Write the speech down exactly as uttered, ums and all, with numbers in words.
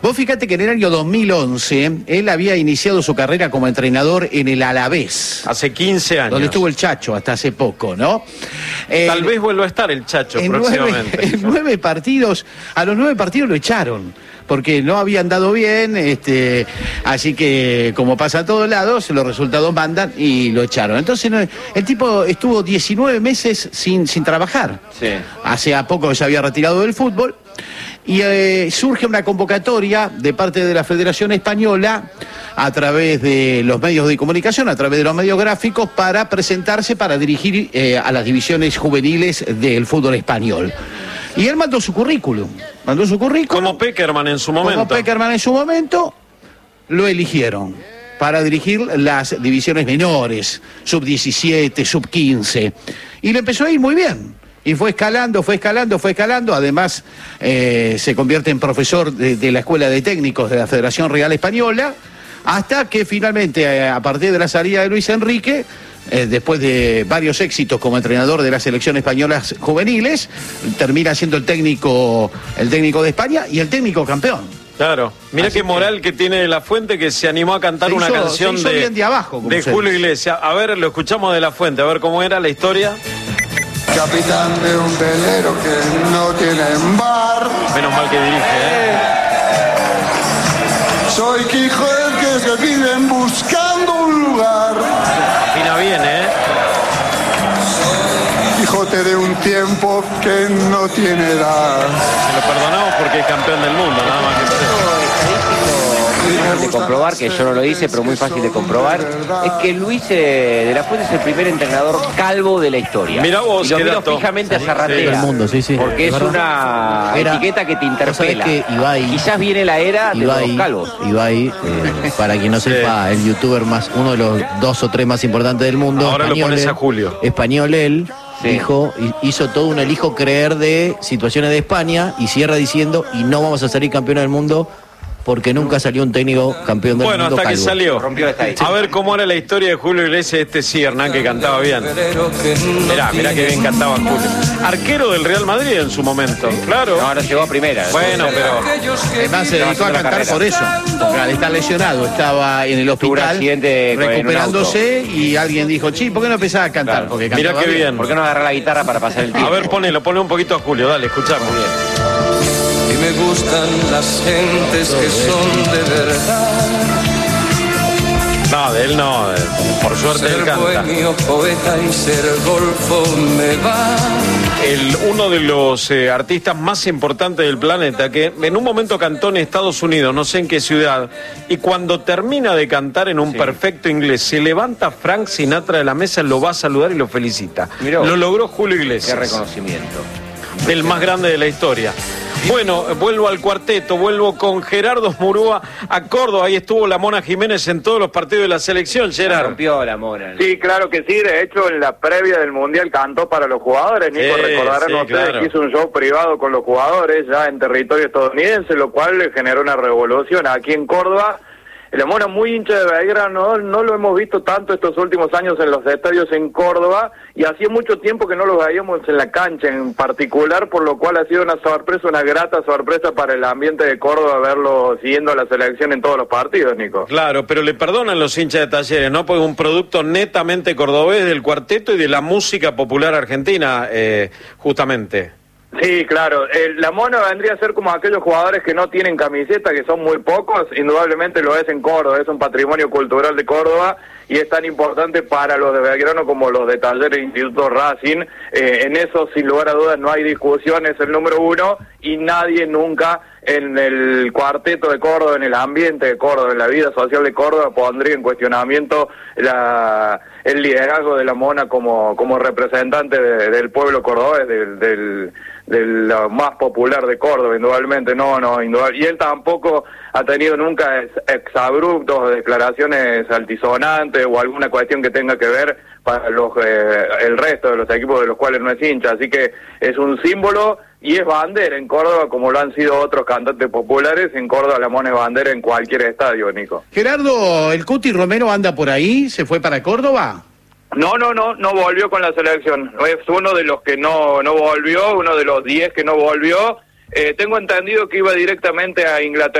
Vos fíjate que en el año dos mil once él había iniciado su carrera como entrenador en el Alavés. Hace quince años. Donde estuvo el Chacho hasta hace poco, ¿no? Eh, Tal vez vuelva a estar el Chacho en próximamente. Nueve, en nueve partidos, a los nueve partidos lo echaron, porque no había andado bien, este, así que como pasa a todos lados, los resultados mandan y lo echaron. Entonces no, el tipo estuvo diecinueve meses sin, sin trabajar. Sí. Hace a poco se había retirado del fútbol. Y eh, surge una convocatoria de parte de la Federación Española a través de los medios de comunicación, a través de los medios gráficos, para presentarse para dirigir eh, a las divisiones juveniles del fútbol español. Y él mandó su currículum, mandó su currículum. Como Peckerman en su momento. Como Peckerman en su momento, lo eligieron para dirigir las divisiones menores, sub diecisiete, sub quince. Y le empezó a ir muy bien. Y fue escalando, fue escalando, fue escalando. Además, eh, se convierte en profesor de, de la Escuela de Técnicos de la Federación Real Española, hasta que finalmente, eh, a partir de la salida de Luis Enrique, eh, después de varios éxitos como entrenador de la selección española juveniles, termina siendo el técnico, el técnico de España y el técnico campeón. Claro, mira Así qué moral que... que tiene De La Fuente, que se animó a cantar se una hizo, canción se hizo de, bien de, abajo, de Julio Iglesias. A ver, lo escuchamos De La Fuente, a ver cómo era la historia. Capitán de un velero que no tiene bar. Menos mal que dirige, ¿eh? Soy Quijo del que se viven buscando un lugar. Afina bien, ¿eh? Quijote de un tiempo que no tiene edad. Se lo perdonamos porque es campeón del mundo, nada más que eso. De comprobar, que yo no lo hice, pero muy fácil de comprobar, es que Luis eh, de la Fuente es el primer entrenador calvo de la historia. Mirá vos, y lo qué miro dato. fijamente a Sí, Zarratea, sí. Del mundo, sí, sí. porque es, Es una Era- etiqueta que te interpela. que Ibai- Quizás viene la era de Ibai, los calvos. Ibai, eh, para quien no sepa, el youtuber más, uno de los dos o tres más importantes del mundo. Ahora lo español, pones a él, Julio. Español él, Sí. dijo, hizo todo un elijo creer de situaciones de España y cierra diciendo, y no vamos a salir campeones del mundo porque nunca salió un técnico campeón del Bueno, mundo hasta que calvo. salió. Rompió la estadística. A ver cómo era la historia de Julio Iglesias, este sí, Hernán, que cantaba bien. Mirá, mirá que bien cantaba Julio. Arquero del Real Madrid en su momento, claro. No, no llegó a primera. Bueno, pero... Además se dedicó a cantar por eso, porque al estar lesionado estaba en el Tuvo un hospital accidente con- en un recuperándose y alguien dijo, chi, ¿por qué no empezás a cantar? Claro. Porque Mirá cantaba qué bien. ¿Por qué no agarrar la guitarra para pasar el tiempo? A ver, ponelo, ponle un poquito a Julio, dale, escuchamos. Y me gustan las gentes que son de verdad. No, de él no, de- por suerte él Ser canta. bohemio, poeta y ser golfo me va. El, uno de los eh, artistas más importantes del planeta, que en un momento cantó en Estados Unidos, no sé en qué ciudad, y cuando termina de cantar en un Sí. perfecto inglés, se levanta Frank Sinatra de la mesa, lo va a saludar y lo felicita. Mirá. Lo logró Julio Qué Iglesias, reconocimiento. el más grande de la historia. Bueno, vuelvo al cuarteto, vuelvo con Gerardo Murúa a Córdoba. Ahí estuvo la Mona Jiménez en todos los partidos de la selección, Se Gerard. rompió la mona. Sí, claro que sí. De hecho, en la previa del Mundial cantó para los jugadores. Nico, Sí, recordarán sí, ustedes claro. que hizo un show privado con los jugadores ya en territorio estadounidense, lo cual le generó una revolución aquí en Córdoba. La Mona muy hincha de Belgrano, no lo hemos visto tanto estos últimos años en los estadios en Córdoba y hacía mucho tiempo que no lo veíamos en la cancha en particular, por lo cual ha sido una sorpresa, una grata sorpresa para el ambiente de Córdoba verlo siguiendo a la selección en todos los partidos, Nico. Claro, pero le perdonan los hinchas de Talleres, ¿no? Porque es un producto netamente cordobés del cuarteto y de la música popular argentina, eh, justamente. Sí, claro. Eh, la Mona vendría a ser como aquellos jugadores que no tienen camiseta, que son muy pocos. Indudablemente lo es en Córdoba, es un patrimonio cultural de Córdoba y es tan importante para los de Belgrano como los de Talleres e Instituto Racing. Eh, en eso, sin lugar a dudas, no hay discusión, es el número uno y nadie nunca en el cuarteto de Córdoba, en el ambiente de Córdoba, en la vida social de Córdoba, pondría en cuestionamiento la, el liderazgo de la Mona como, como representante de, del pueblo cordobés, del, del, del más popular de Córdoba, indudablemente, no, no, indudable. Y él tampoco ha tenido nunca ex- exabruptos, declaraciones altisonantes o alguna cuestión que tenga que ver para los eh, el resto de los equipos de los cuales no es hincha, así que es un símbolo y es bandera en Córdoba como lo han sido otros cantantes populares. En Córdoba la Mona es bandera en cualquier estadio, Nico. Gerardo, ¿el Cuti Romero anda por ahí? ¿Se fue para Córdoba? No, no, no, no volvió con la selección. Es uno de los que no, no volvió, uno de los diez que no volvió. Eh, tengo entendido que iba directamente a Inglaterra.